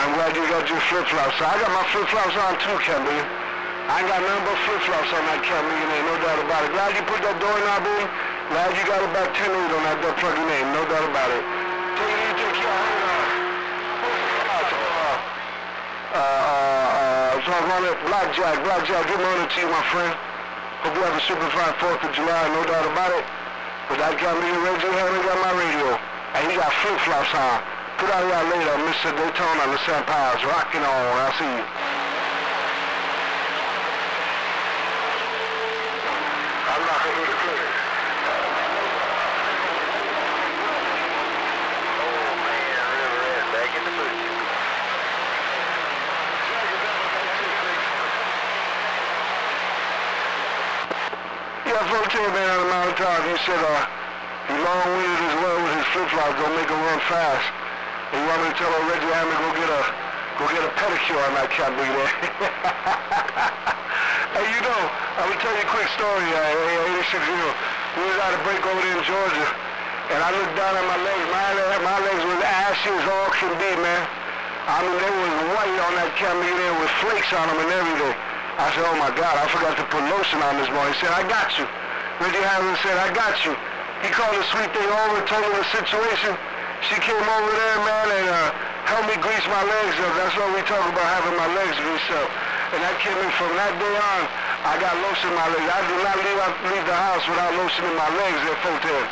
I'm glad you got your flip-flops. So I got my flip-flops on too, Camille. I ain't got nothing but flip-flops on that Camille name, no doubt about it. Glad you put that doorknob in. Glad you got about 10 8 on that door plug name, no doubt about it. Take care. So I'm on it. Blackjack, good morning to you, my friend. Hope you have a super fine 4th of July, no doubt about it. But that Camille Reggie Hammond got my radio. And he got flip-flops on. Put out y'all later, Mr. Daytona, the St. Pius, rocking on. I'll see you. I'm not going to do the clip. Oh man, River Red back in the bush. Yeah, folks here, man, on the mountain top, he said, he long-winded as well with his flip-flops, don't make him run fast. And you want me to tell Reggie Hammond go get a pedicure on that Camille there. Hey, you know, I'm gonna tell you a quick story, 86 years. We was at a break over there in Georgia, and I looked down at my legs. My legs was ashy as all can be, man. I mean, they was white on that Camille there with flakes on them and everything. I said, oh my God, I forgot to put lotion on this morning. He said, I got you. Reggie Hammond said, I got you. He called the sweet thing over, told her the situation. She came over there, man, and helped me grease my legs up. That's what we talk about, having my legs greased up. And that came in from that day on, I got lotion in my legs. I do not leave the house without lotion in my legs there, folks there.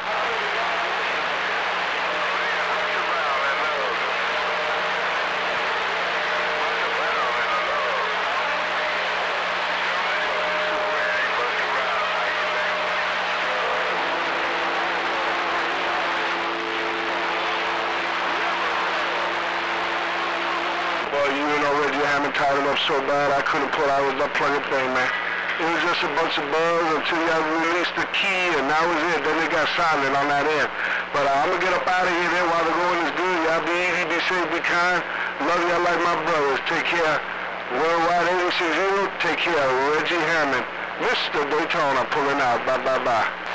Well, you know, Reggie Hammond tied him up so bad I couldn't pull out the plug-in thing, man. It was just a bunch of buzz until you released the key, and that was it. Then it got silent on that end. But I'm going to get up out of here then while the going is good. Y'all be easy, be safe, be kind. Love y'all like my brothers. Take care. Worldwide 860, take care. Reggie Hammond. Mr. Daytona pulling out. Bye, bye, bye.